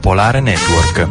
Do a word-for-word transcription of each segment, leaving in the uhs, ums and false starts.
Popolare Network.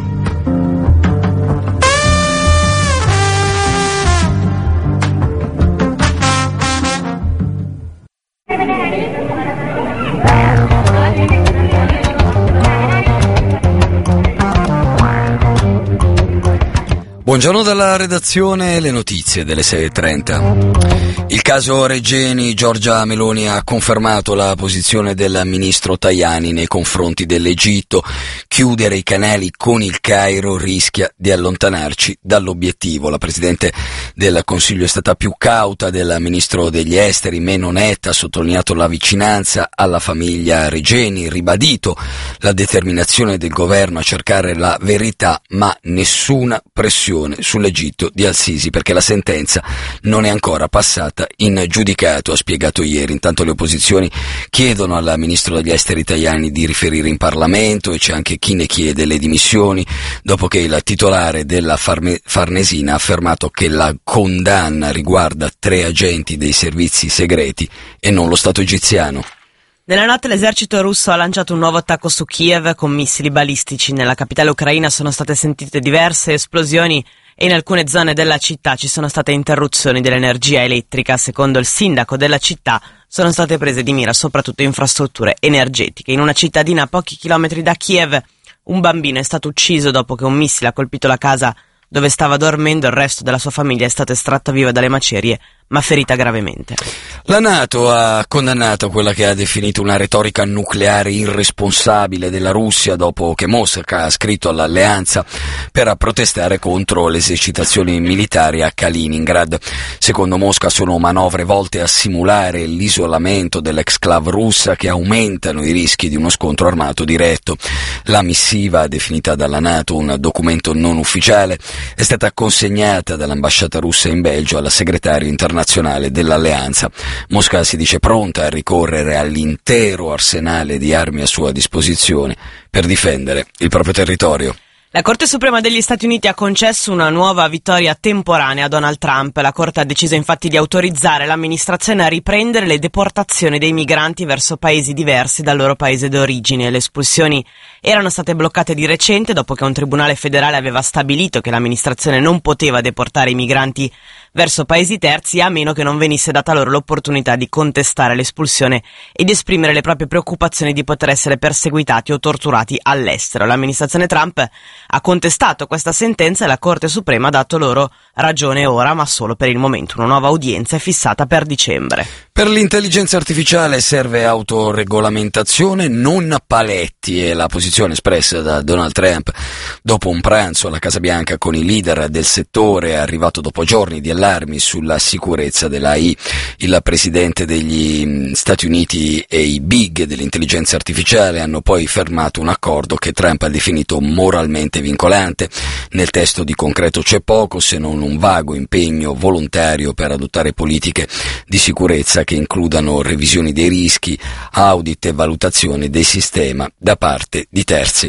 Buongiorno dalla redazione, le notizie delle sei e trenta. Il caso Regeni, Giorgia Meloni ha confermato la posizione del ministro Tajani nei confronti dell'Egitto. Chiudere i canali con il Cairo rischia di allontanarci dall'obiettivo. La Presidente del Consiglio è stata più cauta del ministro degli esteri, meno netta, ha sottolineato la vicinanza alla famiglia Regeni, ribadito la determinazione del governo a cercare la verità, ma nessuna pressione sull'Egitto di Al-Sisi perché la sentenza non è ancora passata in giudicato, ha spiegato ieri. Intanto le opposizioni chiedono al ministro degli esteri Tajani di riferire in Parlamento e c'è anche chi ne chiede le dimissioni dopo che il titolare della Farme- Farnesina ha affermato che la condanna riguarda tre agenti dei servizi segreti e non lo Stato egiziano. Nella notte l'esercito russo ha lanciato un nuovo attacco su Kiev con missili balistici. Nella capitale ucraina sono state sentite diverse esplosioni e in alcune zone della città ci sono state interruzioni dell'energia elettrica. Secondo il sindaco della città sono state prese di mira soprattutto infrastrutture energetiche. In una cittadina a pochi chilometri da Kiev un bambino è stato ucciso dopo che un missile ha colpito la casa dove stava dormendo. Il resto della sua famiglia è stata estratta viva dalle macerie ma ferita gravemente. La NATO ha condannato quella che ha definito una retorica nucleare irresponsabile della Russia dopo che Mosca ha scritto all'alleanza per protestare contro le esercitazioni militari a Kaliningrad. Secondo Mosca sono manovre volte a simulare l'isolamento dell'exclave russa che aumentano i rischi di uno scontro armato diretto. La missiva, definita dalla NATO un documento non ufficiale, è stata consegnata dall'ambasciata russa in Belgio alla segretario internazionale dell'alleanza. Mosca si dice pronta a ricorrere all'intero arsenale di armi a sua disposizione per difendere il proprio territorio. La Corte Suprema degli Stati Uniti ha concesso una nuova vittoria temporanea a Donald Trump. La Corte ha deciso infatti di autorizzare l'amministrazione a riprendere le deportazioni dei migranti verso paesi diversi dal loro paese d'origine. Le espulsioni erano state bloccate di recente dopo che un tribunale federale aveva stabilito che l'amministrazione non poteva deportare i migranti verso paesi terzi a meno che non venisse data loro l'opportunità di contestare l'espulsione e di esprimere le proprie preoccupazioni di poter essere perseguitati o torturati all'estero. L'amministrazione Trump ha contestato questa sentenza e la Corte Suprema ha dato loro ragione ora, ma solo per il momento. Una nuova udienza è fissata per dicembre. Per l'intelligenza artificiale serve autoregolamentazione, non paletti, è la posizione espressa da Donald Trump dopo un pranzo alla Casa Bianca con i leader del settore, arrivato dopo giorni di allarmi sulla sicurezza dell'A I. Il presidente degli Stati Uniti e i big dell'intelligenza artificiale hanno poi firmato un accordo che Trump ha definito moralmente vincolante. Nel testo di concreto c'è poco se non un vago impegno volontario per adottare politiche di sicurezza che includano revisioni dei rischi, audit e valutazione del sistema da parte di terzi.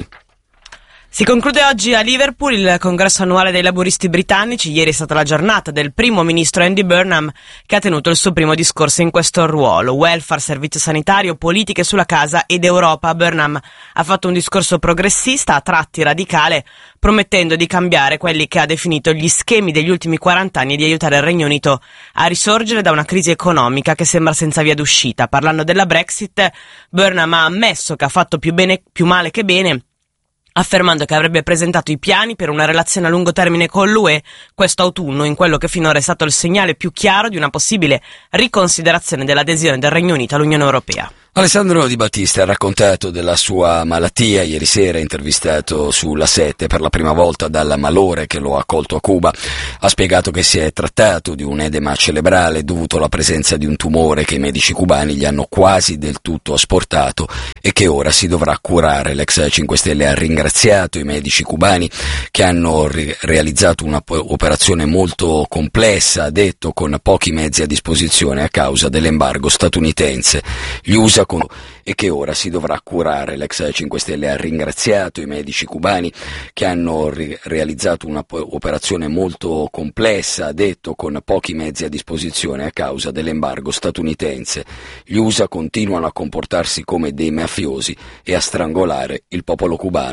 Si conclude oggi a Liverpool il congresso annuale dei laburisti britannici. Ieri è stata la giornata del primo ministro Andy Burnham che ha tenuto il suo primo discorso in questo ruolo. Welfare, servizio sanitario, politiche sulla casa ed Europa. Burnham ha fatto un discorso progressista, a tratti radicale, promettendo di cambiare quelli che ha definito gli schemi degli ultimi quaranta anni e di aiutare il Regno Unito a risorgere da una crisi economica che sembra senza via d'uscita. Parlando della Brexit, Burnham ha ammesso che ha fatto più bene, più male che bene, affermando che avrebbe presentato i piani per una relazione a lungo termine con l'U E questo autunno, in quello che finora è stato il segnale più chiaro di una possibile riconsiderazione dell'adesione del Regno Unito all'Unione Europea. Alessandro Di Battista ha raccontato della sua malattia ieri sera, intervistato sulla sette per la prima volta dal malore che lo ha colto a Cuba. Ha spiegato che si è trattato di un edema cerebrale dovuto alla presenza di un tumore che i medici cubani gli hanno quasi del tutto asportato e che ora si dovrà curare. L'ex cinque Stelle ha ringraziato i medici cubani che hanno ri- realizzato un'operazione molto complessa, ha detto, con pochi mezzi a disposizione a causa dell'embargo statunitense. Gli U S A con e che ora si dovrà curare. L'ex cinque Stelle ha ringraziato i medici cubani che hanno ri- realizzato un'operazione molto complessa, ha detto, con pochi mezzi a disposizione a causa dell'embargo statunitense. Gli U S A continuano a comportarsi come dei mafiosi e a strangolare il popolo cubano.